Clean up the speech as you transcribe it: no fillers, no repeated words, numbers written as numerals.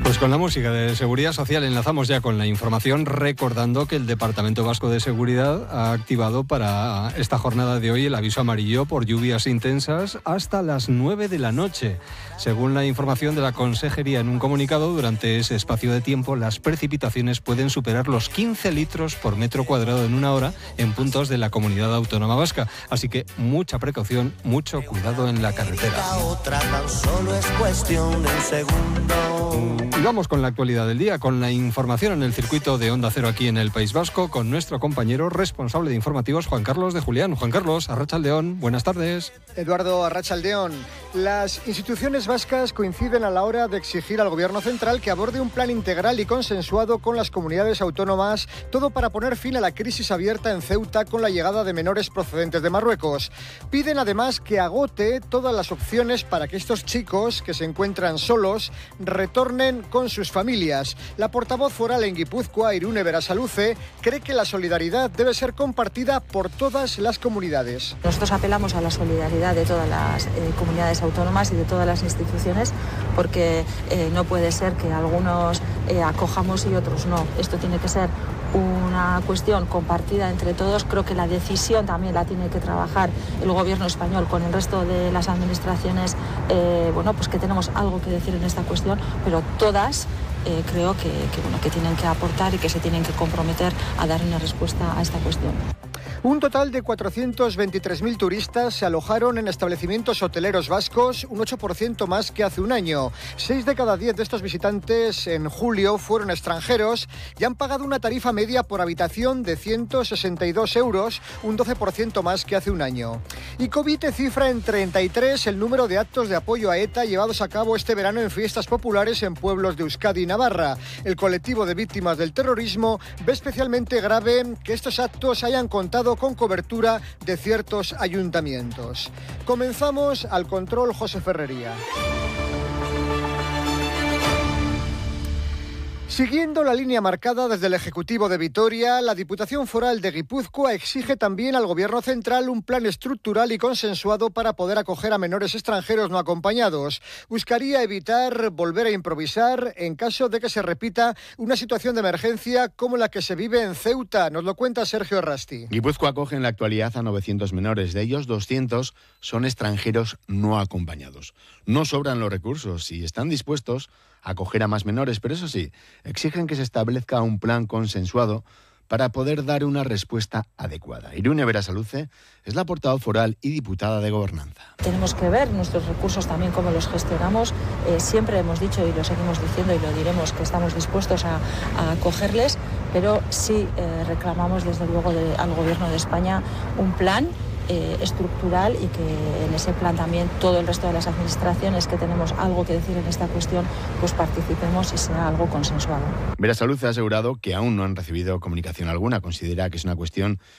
Pues con la música de Seguridad Social enlazamos ya con la información, recordando que el Departamento Vasco de Seguridad ha activado para esta jornada de hoy el aviso amarillo por lluvias intensas hasta las 9 de la noche. Según la información de la Consejería en un comunicado, durante ese espacio de tiempo las precipitaciones pueden superar los 15 litros por metro cuadrado en una hora en puntos de la Comunidad Autónoma Vasca. Así que mucha precaución, mucho cuidado en la carretera. Y vamos con la actualidad del día, con la información en el circuito de Onda Cero aquí en el País Vasco, con nuestro compañero responsable de informativos, Juan Carlos de Julián. Juan Carlos, Arratsaldeón, buenas tardes. Eduardo, Arratsaldeón. Las instituciones vascas coinciden a la hora de exigir al Gobierno central que aborde un plan integral y consensuado con las comunidades autónomas, todo para poner fin a la crisis abierta en Ceuta con la llegada de menores procedentes de Marruecos. Piden además que agote todas las opciones para que estos chicos que se encuentran solos retornen con sus familias. La portavoz foral en Guipúzcoa, Irune Berasaluze, cree que la solidaridad debe ser compartida por todas las comunidades. Nosotros apelamos a la solidaridad de todas las comunidades autónomas y de todas las instituciones, porque no puede ser que algunos acojamos y otros no. Esto tiene que ser una cuestión compartida entre todos. Creo que la decisión también la tiene que trabajar el Gobierno español con el resto de las administraciones, pues que tenemos algo que decir en esta cuestión, pero todas creo que tienen que aportar y que se tienen que comprometer a dar una respuesta a esta cuestión. Un total de 423.000 turistas se alojaron en establecimientos hoteleros vascos, un 8% más que hace un año. 6 de cada 10 de estos visitantes en julio fueron extranjeros y han pagado una tarifa media por habitación de 162 euros, un 12% más que hace un año. Y Covite cifra en 33 el número de actos de apoyo a ETA llevados a cabo este verano en fiestas populares en pueblos de Euskadi y Navarra. El colectivo de víctimas del terrorismo ve especialmente grave que estos actos hayan contado con cobertura de ciertos ayuntamientos. Comenzamos al control, José Ferrería. Siguiendo la línea marcada desde el Ejecutivo de Vitoria, la Diputación Foral de Guipúzcoa exige también al Gobierno central un plan estructural y consensuado para poder acoger a menores extranjeros no acompañados. Buscaría evitar volver a improvisar en caso de que se repita una situación de emergencia como la que se vive en Ceuta. Nos lo cuenta Sergio Errasti. Guipúzcoa acoge en la actualidad a 900 menores. De ellos, 200 son extranjeros no acompañados. No sobran los recursos y están dispuestos a acoger a más menores, pero eso sí, exigen que se establezca un plan consensuado para poder dar una respuesta adecuada. Irune Berasaluze es la portavoz foral y diputada de Gobernanza. Tenemos que ver nuestros recursos también, cómo los gestionamos. Siempre hemos dicho y lo seguimos diciendo y lo diremos que estamos dispuestos a acogerles, pero sí reclamamos desde luego al Gobierno de España un plan estructural y que en ese plan también todo el resto de las administraciones que tenemos algo que decir en esta cuestión, pues participemos y sea algo consensuado. Berasaluze ha asegurado que aún no han recibido comunicación alguna. Considera que es una cuestión